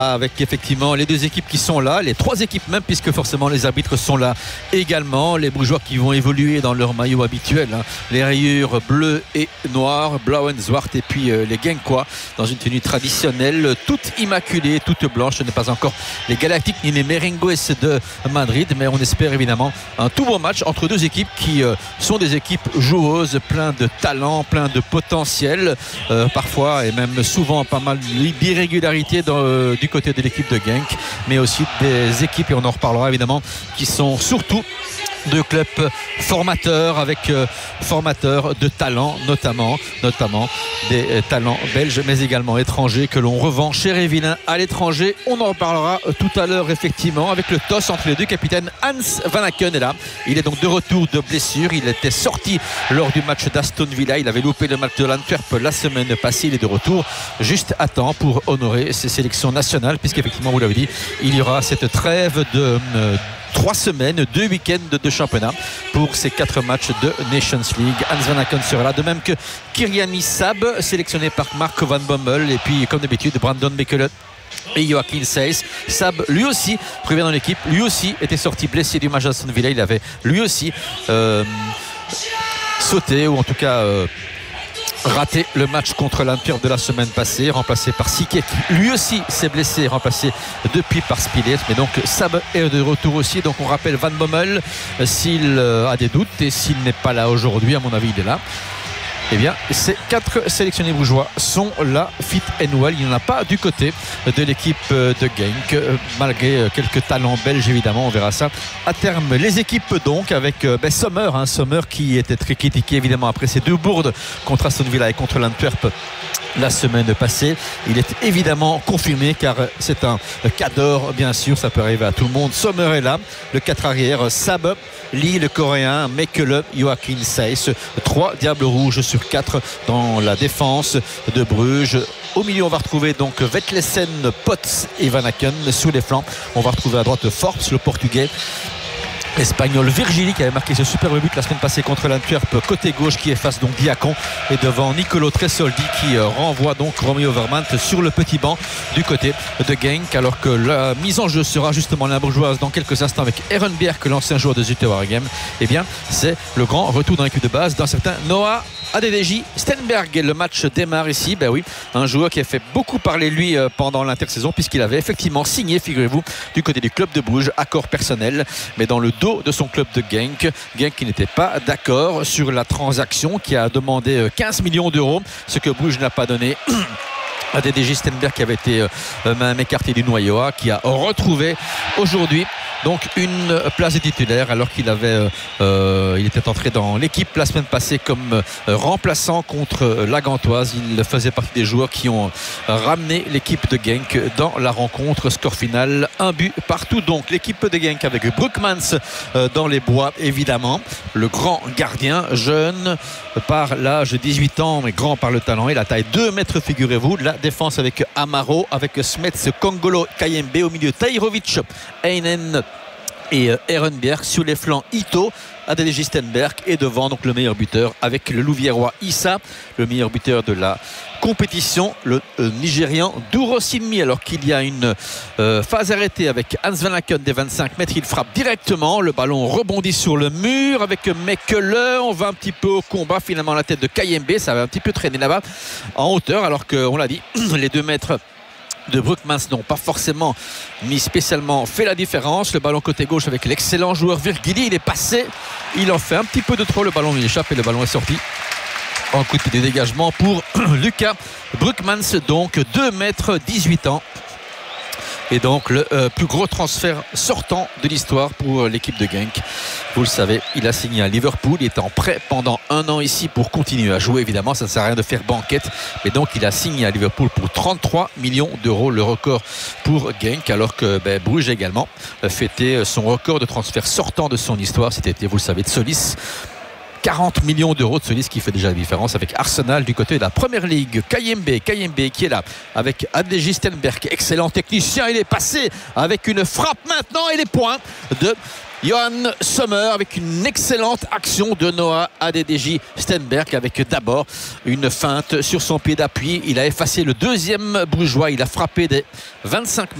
avec effectivement les deux équipes qui sont là, les trois équipes même, puisque forcément les arbitres sont là également. Les Brugeois qui vont évoluer dans leur maillot habituel, hein. Les rayures bleues et noires, blau and zwart, et puis les Genkois dans une tenue traditionnelle, toute immaculée, toute blanche. Ce n'est pas encore les Galactiques ni les Merengues de Madrid, mais on espère évidemment un tout beau match entre deux équipes qui sont des équipes joueuses, plein de talent, plein de potentiel, parfois et même souvent pas mal d'irrégularités du côté de l'équipe de Genk, mais aussi des équipes, et on en reparlera évidemment, qui sont surtout de clubs formateurs, avec formateurs de talents, notamment des talents belges mais également étrangers que l'on revend chez Révillin à l'étranger. On en reparlera tout à l'heure effectivement, avec le toss entre les deux capitaines. Hans Van Aken est là, il est donc de retour de blessure, il était sorti lors du match d'Aston Villa, il avait loupé le match de l'Antwerp la semaine passée, il est de retour juste à temps pour honorer ses sélections nationales, puisqu'effectivement vous l'avez dit, il y aura cette trêve de 3 semaines, 2 week-ends de championnat pour ces 4 matchs de Nations League. Hans Van Aken sera là, de même que Kyriani Sab, sélectionné par Mark Van Bommel, et puis comme d'habitude Brandon Mekele et Joachim Seyss. Sab, lui aussi, revient dans l'équipe, lui aussi était sorti blessé du match d'Aston Villa, il avait lui aussi sauté, ou en tout cas raté le match contre l'Antwerp de la semaine passée, remplacé par Sique, qui lui aussi s'est blessé, remplacé depuis par Spilet. Mais donc Sab est de retour aussi. Donc on rappelle Van Bommel, s'il a des doutes et s'il n'est pas là aujourd'hui, à mon avis il est là, eh bien ces 4 sélectionnés brugeois sont là, fit and well. Il n'y en a pas du côté de l'équipe de Genk, malgré quelques talents belges évidemment, on verra ça à terme. Les équipes donc avec Sommer qui était très critiqué évidemment après ses 2 bourdes contre Aston Villa et contre l'Antwerp la semaine passée. Il est évidemment confirmé, car c'est un cadre, bien sûr, ça peut arriver à tout le monde. Sommer est là, le 4 arrière, Sab, Lee le coréen, Mekele, Joachim Seyss. 3 diables rouges sur 4 dans la défense de Bruges. Au milieu, on va retrouver donc Vetlesen, Potts et Van Aken. Sous les flancs, on va retrouver à droite Forbes, le portugais. Espagnol Virgili, qui avait marqué ce superbe but la semaine passée contre l'Antwerp, côté gauche, qui efface donc Diacon, et devant Nicolo Tresoldi qui renvoie donc Romy Overmans sur le petit banc du côté de Genk, alors que la mise en jeu sera justement la bourgeoise dans quelques instants avec Ehrenberg, l'ancien joueur de Zulte Waregem. Eh bien c'est le grand retour dans l'équipe de base d'un certain Noah Adedeji Stenberg. Et le match démarre ici, un joueur qui a fait beaucoup parler lui pendant l'intersaison, puisqu'il avait effectivement signé, figurez-vous, du côté du club de Bruges, accord personnel, mais dans le dos de son club de Genk qui n'était pas d'accord sur la transaction, qui a demandé 15 millions d'euros, ce que Bruges n'a pas donné. Adedeji Stenberg, qui avait été même écarté du noyau A, qui a retrouvé aujourd'hui donc une place de titulaire, alors qu'il avait il était entré dans l'équipe la semaine passée comme remplaçant contre la Gantoise. Il faisait partie des joueurs qui ont ramené l'équipe de Genk dans la rencontre. Score final 1 but partout. Donc l'équipe de Genk avec Broekmans dans les bois évidemment, le grand gardien, jeune par l'âge de 18 ans mais grand par le talent et la taille, 2 mètres, figurez-vous. La défense avec Amaro, avec Smets, Kongolo, Kayembe, au milieu Tahirovic, Einen et Ehrenberg, sur les flancs Ito, Adedeji Stenberg, et devant donc le meilleur buteur avec le Louviérois Issa, le meilleur buteur de la compétition, le Nigérian Douro Simmi. Alors qu'il y a une phase arrêtée avec Hans Van Aken des 25 mètres, il frappe directement, le ballon rebondit sur le mur avec Mekele. On va un petit peu au combat, finalement la tête de Kayembe, ça va un petit peu traîner là-bas en hauteur, alors qu'on l'a dit, les 2 mètres de Broekmans n'ont pas forcément ni spécialement fait la différence. Le ballon côté gauche avec l'excellent joueur Virgili, il est passé, il en fait un petit peu de trop, le ballon il échappe et le ballon est sorti en coup de dégagement pour Lucas Broekmans, donc 2 mètres, 18 ans. Et donc le plus gros transfert sortant de l'histoire pour l'équipe de Genk. Vous le savez, il a signé à Liverpool, il est en prêt pendant 1 an ici pour continuer à jouer, évidemment ça ne sert à rien de faire banquette, mais donc il a signé à Liverpool pour 33 millions d'euros, le record pour Genk, alors que Bruges également fêtait son record de transfert sortant de son histoire. C'était, vous le savez, de Solis, 40 millions d'euros de Solis, qui fait déjà la différence avec Arsenal du côté de la Première Ligue. Kayembe qui est là avec Adedeji Stenberg, excellent technicien, il est passé avec une frappe maintenant et les points de Johan Sommer avec une excellente action de Noah Adediji Stenberg avec d'abord une feinte sur son pied d'appui. Il a effacé le deuxième Brugeois. Il a frappé des 25